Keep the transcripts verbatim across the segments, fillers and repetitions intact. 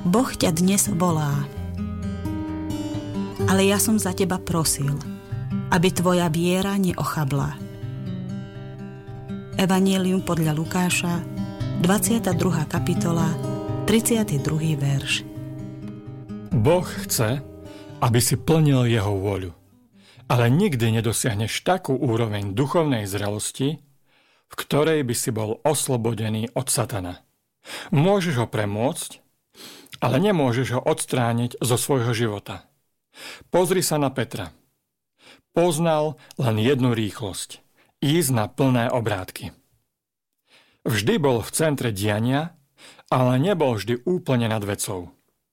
Boh ťa dnes volá. Ale ja som za teba prosil, aby tvoja viera neochabla. Evanjelium podľa Lukáša, dvadsiata druhá kapitola, tridsiaty druhý verš. Boh chce, aby si plnil jeho vôľu, ale nikdy nedosiahneš takú úroveň duchovnej zrelosti, v ktorej by si bol oslobodený od satana. Môžeš ho premôcť, ale nemôžeš ho odstrániť zo svojho života. Pozri sa na Petra. Poznal len jednu rýchlosť. Ísť na plné obrátky. Vždy bol v centre diania, ale nebol vždy úplne nad vecou.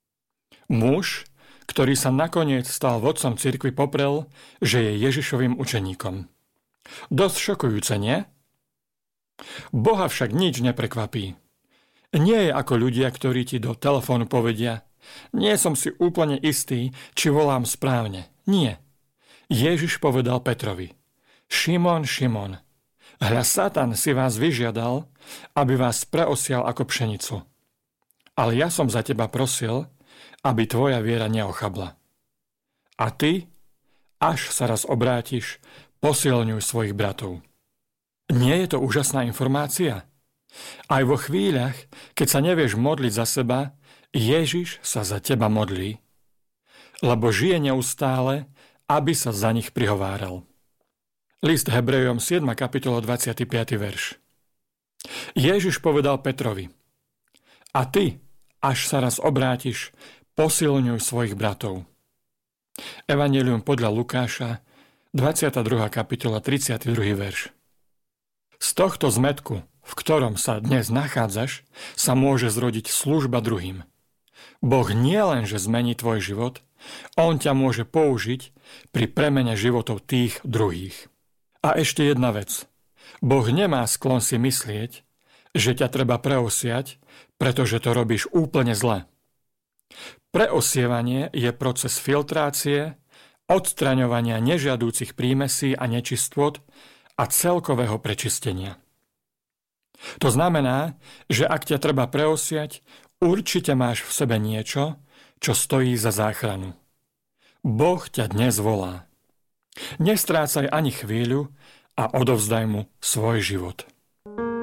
Muž, ktorý sa nakoniec stal vodcom cirkvi, poprel, že je Ježišovým učeníkom. Dosť šokujúce, nie? Boha však nič neprekvapí. Nie je ako ľudia, ktorí ti do telefónu povedia: nie som si úplne istý, či volám správne. Nie. Ježiš povedal Petrovi: Šimon, Šimon, hľa Satan si vás vyžiadal, aby vás preosial ako pšenicu. Ale ja som za teba prosil, aby tvoja viera neochabla. A ty, až sa raz obrátiš, posilňuj svojich bratov. Nie je to úžasná informácia? Aj vo chvíľach, keď sa nevieš modliť za seba, Ježiš sa za teba modlí, lebo žije neustále, aby sa za nich prihováral. List Hebrejom siedma kapitola dvadsiaty piaty verš. Ježiš povedal Petrovi: a ty, až sa raz obrátiš, posilňuj svojich bratov. Evanjelium podľa Lukáša, dvadsiata druhá kapitola, tridsiaty druhý verš. Z tohto zmätku, v ktorom sa dnes nachádzaš, sa môže zrodiť služba druhým. Boh nie len, že zmení tvoj život, on ťa môže použiť pri premene životov tých druhých. A ešte jedna vec. Boh nemá sklon si myslieť, že ťa treba preosiať, pretože to robíš úplne zle. Preosievanie je proces filtrácie, odstraňovania nežiadúcich prímesí a nečistôt a celkového prečistenia. To znamená, že ak ťa treba preosiať, určite máš v sebe niečo, čo stojí za záchranu. Boh ťa dnes volá. Nestrácaj ani chvíľu a odovzdaj mu svoj život.